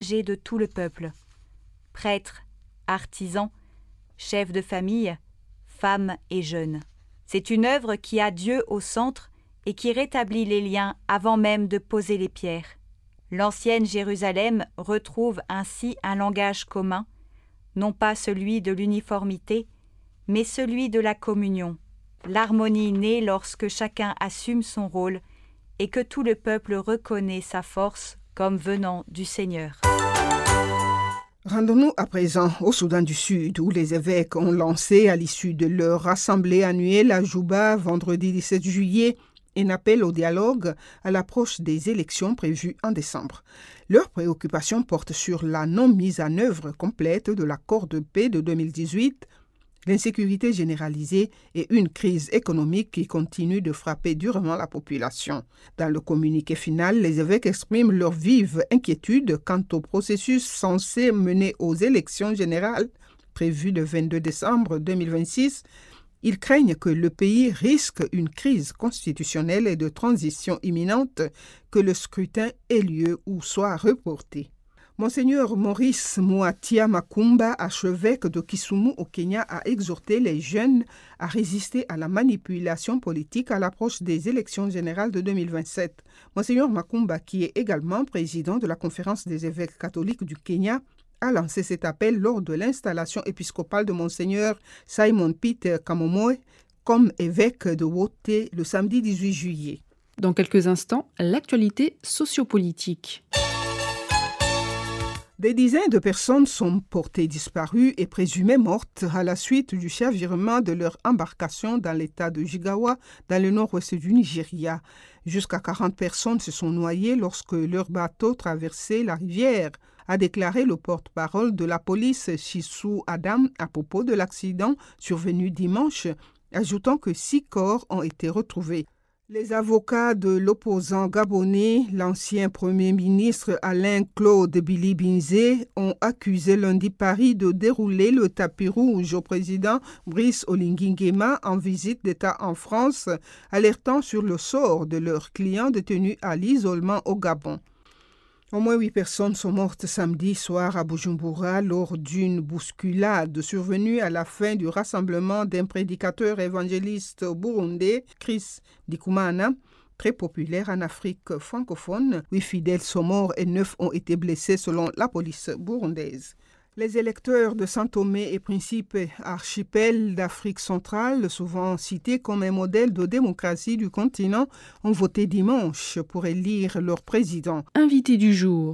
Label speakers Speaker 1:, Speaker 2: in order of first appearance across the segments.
Speaker 1: partagée de tout le peuple. Prêtres, artisans, chefs de famille, femmes et jeunes. C'est une œuvre qui a Dieu au centre et qui rétablit les liens avant même de poser les pierres. L'ancienne Jérusalem retrouve ainsi un langage commun, non pas celui de l'uniformité, mais celui de la communion, l'harmonie née lorsque chacun assume son rôle et que tout le peuple reconnaît sa force comme venant du Seigneur.
Speaker 2: Rendons-nous à présent au Soudan du Sud, où les évêques ont lancé à l'issue de leur assemblée annuelle à Juba vendredi 17 juillet un appel au dialogue à l'approche des élections prévues en décembre. Leurs préoccupations portent sur la non-mise en œuvre complète de l'accord de paix de 2018, l'insécurité généralisée et une crise économique qui continue de frapper durement la population. Dans le communiqué final, les évêques expriment leur vive inquiétude quant au processus censé mener aux élections générales prévues le 22 décembre 2026. Ils craignent que le pays risque une crise constitutionnelle et de transition imminente, que le scrutin ait lieu ou soit reporté. Monseigneur Maurice Muatia Makumba, archevêque de Kisumu au Kenya, a exhorté les jeunes à résister à la manipulation politique à l'approche des élections générales de 2027. Monseigneur Makumba, qui est également président de la Conférence des évêques catholiques du Kenya, a lancé cet appel lors de l'installation épiscopale de Monseigneur Simon Peter Kamomoe comme évêque de Wote le samedi 18 juillet.
Speaker 3: Dans quelques instants, l'actualité sociopolitique.
Speaker 2: Des dizaines de personnes sont portées disparues et présumées mortes à la suite du chavirement de leur embarcation dans l'état de Jigawa, dans le nord-ouest du Nigeria. Jusqu'à 40 personnes se sont noyées lorsque leur bateau traversait la rivière, a déclaré le porte-parole de la police Shisu Adam à propos de l'accident survenu dimanche, ajoutant que 6 corps ont été retrouvés. Les avocats de l'opposant gabonais, l'ancien Premier ministre Alain-Claude Billy-Binzé, ont accusé lundi Paris de dérouler le tapis rouge au président Brice Oligui Nguema en visite d'État en France, alertant sur le sort de leurs clients détenus à l'isolement au Gabon. Au moins 8 personnes sont mortes samedi soir à Bujumbura lors d'une bousculade survenue à la fin du rassemblement d'un prédicateur évangéliste burundais, Chris Ndikumana, très populaire en Afrique francophone. 8 fidèles sont morts et 9 ont été blessés selon la police burundaise. Les électeurs de São Tomé et Principe, archipel d'Afrique centrale, souvent cités comme un modèle de démocratie du continent, ont voté dimanche pour élire leur président.
Speaker 3: Invité du jour.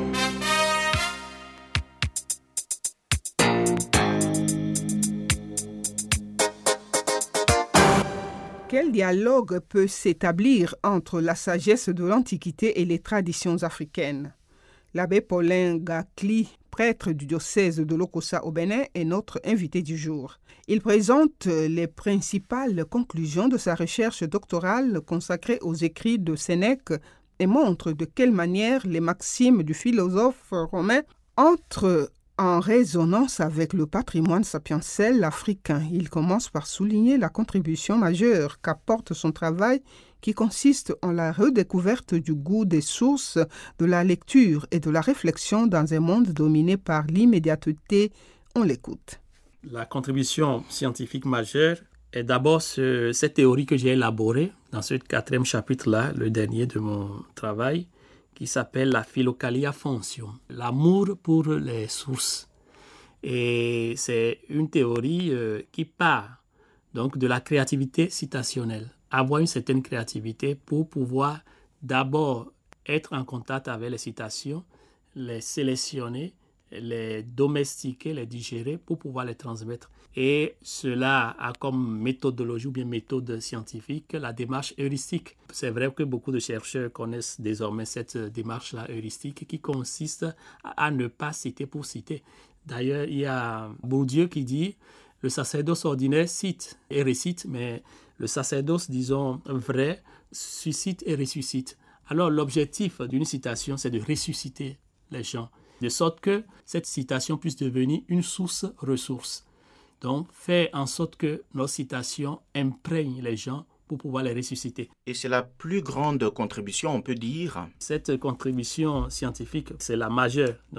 Speaker 2: Quel dialogue peut s'établir entre la sagesse de l'Antiquité et les traditions africaines? L'abbé Paulin Gakli, prêtre du diocèse de Lokossa au Bénin, est notre invité du jour. Il présente les principales conclusions de sa recherche doctorale consacrée aux écrits de Sénèque et montre de quelle manière les maximes du philosophe romain entrent en résonance avec le patrimoine sapientiel africain. Il commence par souligner la contribution majeure qu'apporte son travail qui consiste en la redécouverte du goût des sources, de la lecture et de la réflexion dans un monde dominé par l'immédiateté. On l'écoute.
Speaker 4: La contribution scientifique majeure est d'abord cette théorie que j'ai élaborée dans ce 4e chapitre-là, le dernier de mon travail, qui s'appelle la philokalia foncium, l'amour pour les sources. Et c'est une théorie qui part donc de la créativité citationnelle. Avoir une certaine créativité pour pouvoir d'abord être en contact avec les citations, les sélectionner, les domestiquer, les digérer pour pouvoir les transmettre. Et cela a comme méthodologie ou bien méthode scientifique la démarche heuristique. C'est vrai que beaucoup de chercheurs connaissent désormais cette démarche-là heuristique qui consiste à ne pas citer pour citer. D'ailleurs, il y a Bourdieu qui dit « le sacerdoce ordinaire cite et récite, mais le sacerdoce, disons, vrai, suscite et ressuscite. » Alors l'objectif d'une citation, c'est de ressusciter les gens, de sorte que cette citation puisse devenir une source-ressource. Donc, faire en sorte que nos citations imprègnent les gens pour pouvoir les ressusciter.
Speaker 5: Et c'est la plus grande contribution, on peut dire.
Speaker 4: Cette contribution scientifique, c'est la majeure.